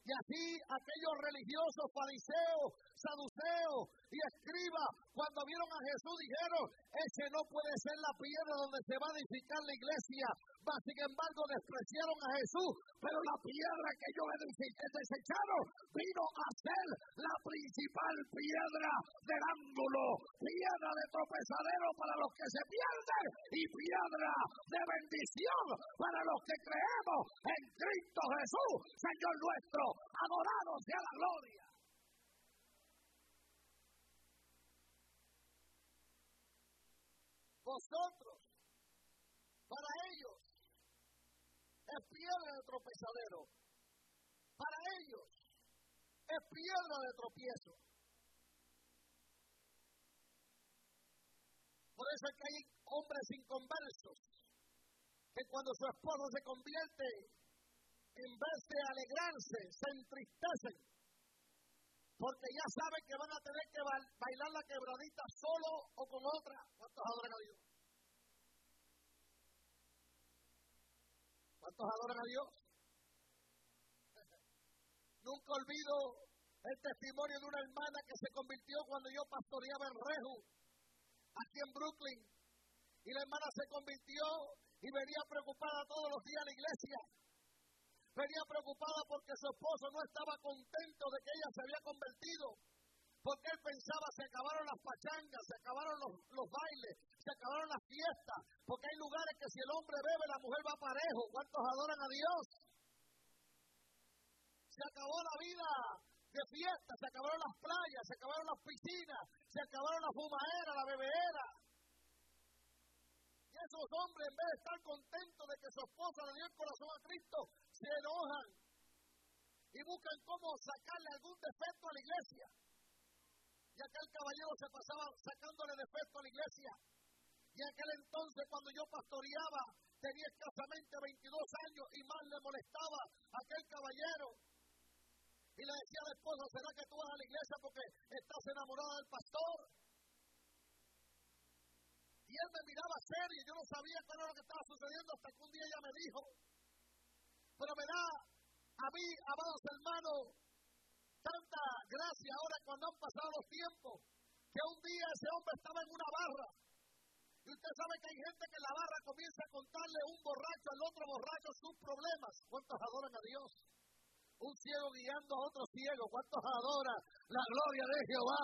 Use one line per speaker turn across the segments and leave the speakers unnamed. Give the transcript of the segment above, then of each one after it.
Y así aquellos religiosos, fariseos, saduceos y escribas, cuando vieron a Jesús, dijeron: ese no puede ser la piedra donde se va a edificar la iglesia. Mas, sin embargo, despreciaron a Jesús, pero la piedra que ellos desecharon vino a ser la principal piedra del ángulo, piedra de tropezadero para los que se pierden y piedra de bendición para los que creemos en Cristo Jesús, Señor nuestro. Adorado sea la gloria. Vosotros, para ellos, es piedra de tropezadero. Para ellos, es piedra de tropiezo. Por eso es que hay hombres inconversos que cuando su esposo se convierte, en vez de alegrarse, se entristecen, porque ya saben que van a tener que bailar la quebradita solo o con otra. ¿Cuántos adoran a Dios? ¿Cuántos adoran a Dios? Nunca olvido el testimonio de una hermana que se convirtió cuando yo pastoreaba en Reju, aquí en Brooklyn, y la hermana se convirtió y venía preocupada todos los días a la iglesia. Venía preocupada porque su esposo no estaba contento de que ella se había convertido, porque él pensaba: se acabaron las pachangas, se acabaron los bailes, se acabaron las fiestas, porque hay lugares que si el hombre bebe, la mujer va parejo. ¿Cuántos adoran a Dios? Se acabó la vida de fiesta, se acabaron las playas, se acabaron las piscinas, se acabaron la fumadera, la bebedera. Y esos hombres, en vez de estar contentos de que su esposa le dio el corazón a Cristo, se enojan y buscan cómo sacarle algún defecto a la iglesia. Y aquel caballero se pasaba sacándole defecto a la iglesia. Y aquel entonces, cuando yo pastoreaba, tenía escasamente 22 años y más le molestaba a aquel caballero. Y le decía a la esposa: ¿será que tú vas a la iglesia porque estás enamorada del pastor? Y él me miraba serio, yo no sabía qué era lo que estaba sucediendo hasta que un día ella me dijo. Pero me da a mí, amados hermanos, tanta gracia ahora cuando han pasado los tiempos, que un día ese hombre estaba en una barra. Y usted sabe que hay gente que en la barra comienza a contarle un borracho al otro borracho sus problemas. ¿Cuántos adoran a Dios? Un ciego guiando a otro ciego. ¿Cuántos adoran la gloria de Jehová?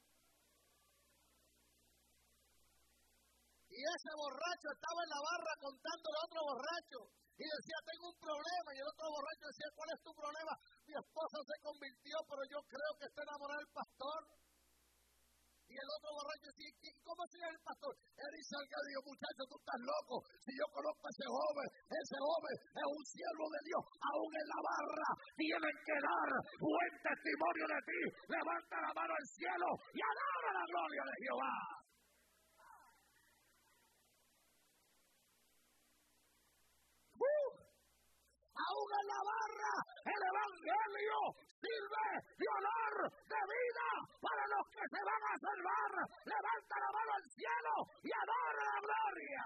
Y ese borracho estaba en la barra contándole a otro borracho. Y decía: tengo un problema. Y el otro borracho decía: ¿cuál es tu problema? Mi esposa se convirtió, pero yo creo que está enamorada del pastor. Y el otro borracho decía: ¿cómo es el pastor? Él dice: digo, muchacho, tú estás loco. Si yo conozco a ese joven es un siervo de Dios. Aún en la barra tienen que dar buen testimonio de ti. Levanta la mano al cielo y adora la gloria de Jehová. Aún en la barra, el evangelio sirve de honor, de vida para los que se van a salvar. Levanta la mano al cielo y adora la gloria.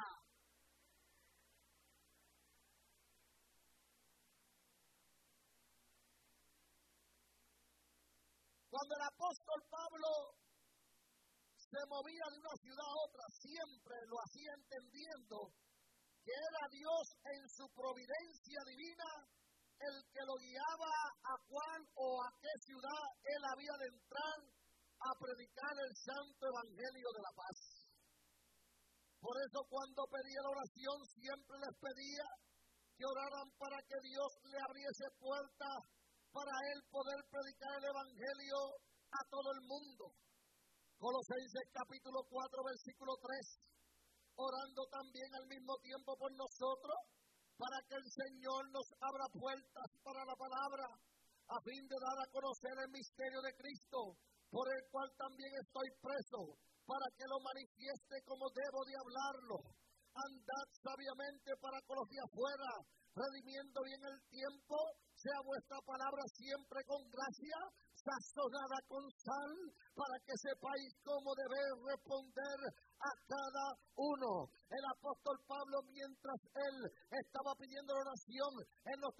Cuando el apóstol Pablo se movía de una ciudad a otra, siempre lo hacía entendiendo que era Dios en su providencia divina el que lo guiaba a cuál o a qué ciudad él había de entrar a predicar el santo evangelio de la paz. Por eso cuando pedía la oración siempre les pedía que oraran para que Dios le abriese puertas para él poder predicar el evangelio a todo el mundo. Colosenses capítulo 4 versículo 3. Orando también al mismo tiempo por nosotros, para que el Señor nos abra puertas para la palabra, a fin de dar a conocer el misterio de Cristo, por el cual también estoy preso, para que lo manifieste como debo de hablarlo. Andad sabiamente para con los de afuera, redimiendo bien el tiempo, sea vuestra palabra siempre con gracia, sazonada con sal, para que sepáis cómo debéis responder a cada uno. El apóstol Pablo, mientras él estaba pidiendo la oración, él no